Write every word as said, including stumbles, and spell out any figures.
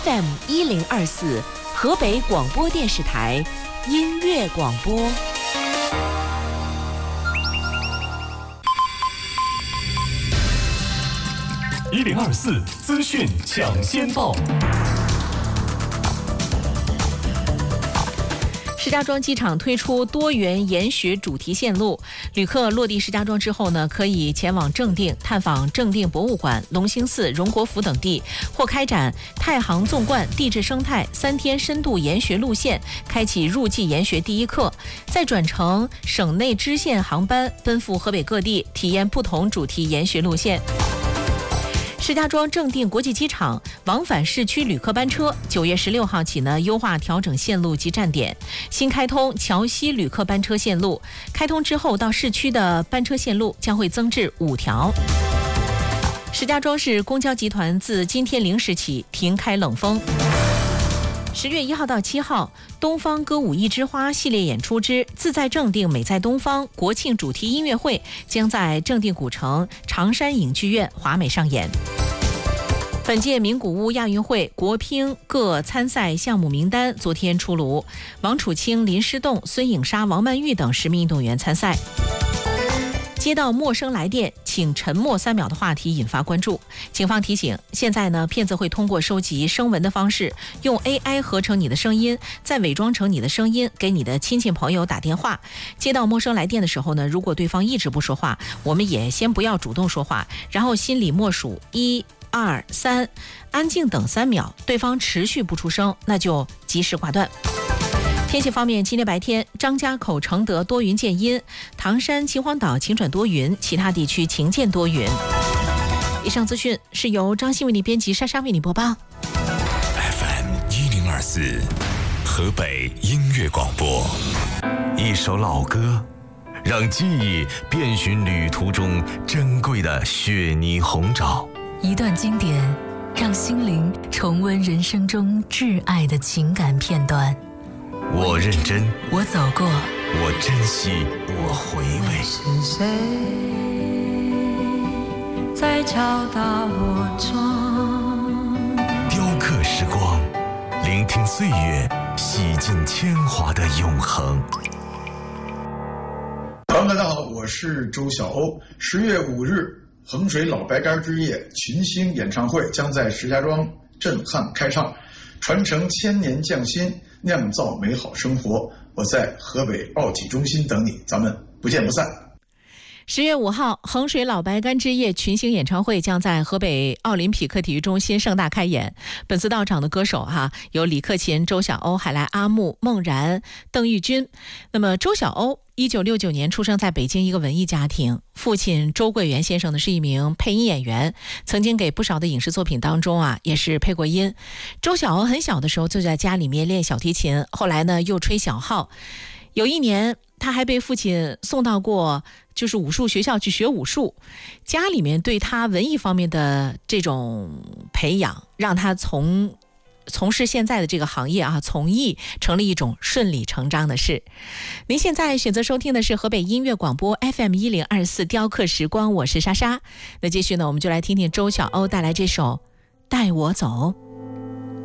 F M 一零二四，河北广播电视台音乐广播。 一零二四资讯抢先报。 石家庄机场推出多元研学主题线路，旅客落地石家庄之后呢，可以前往正定探访正定博物馆、龙兴寺、荣国府等地，或开展太行纵贯地质生态三天深度研学路线，开启入季研学第一课，再转乘省内支线航班奔赴河北各地，体验不同主题研学路线。石家庄正定国际机场往返市区旅客班车九月十六号起呢，优化调整线路及站点，新开通桥西旅客班车线路。开通之后，到市区的班车线路将会增至五条。石家庄市公交集团自今天零时起停开冷风。十月一号到七号，东方歌舞一枝花系列演出之自在正定美在东方国庆主题音乐会将在正定古城长山影剧院华美上演。本届名古屋亚运会国乒各参赛项目名单昨天出炉，王楚钦、林诗栋、孙颖莎、王曼玉等十名运动员参赛。接到陌生来电，请沉默三秒的话题引发关注。警方提醒，现在呢，骗子会通过收集声纹的方式，用 A I 合成你的声音，再伪装成你的声音，给你的亲戚朋友打电话。接到陌生来电的时候呢，如果对方一直不说话，我们也先不要主动说话，然后心里默数一、二、三，安静等三秒，对方持续不出声，那就及时挂断。天气方面，今天白天张家口、承德多云见阴，唐山、秦皇岛晴转多云，其他地区晴见多云。以上资讯是由张欣为你编辑，莎莎为你播报。 F M 一零二四，河北音乐广播。一首老歌，让记忆遍寻旅途中珍贵的雪泥红枣； 一段经典，让心灵重温人生中挚爱的情感片段。 我认真， 我走过， 我珍惜，我回味。 是谁在敲打我窗？ 雕刻时光，聆听岁月洗尽铅华的永恒。 朋友们，大家好，我是周晓鸥。十月五日，衡水老白干之夜群星演唱会将在石家庄震撼开唱，传承千年匠心，酿造美好生活。我在河北奥体中心等你，咱们不见不散。 十月五号，衡水老白干之夜群星演唱会将在河北奥林匹克体育中心盛大开演。本次到场的歌手哈、啊、有李克勤、周晓鸥、海来阿木、孟然、邓玉君。那么周晓鸥一九六九年出生在北京一个文艺家庭，父亲周桂元先生呢是一名配音演员，曾经给不少的影视作品当中啊也是配过音。周晓鸥很小的时候就在家里面练小提琴，后来呢又吹小号。有一年他还被父亲送到过就是武术学校去学武术，家里面对他文艺方面的这种培养，让他从从事现在的这个行业啊，从艺成了一种顺理成章的事。您现在选择收听的是河北音乐广播 F M 一零二四雕刻时光，我是莎莎。那继续呢，我们就来听听周晓鸥带来这首《带我走》。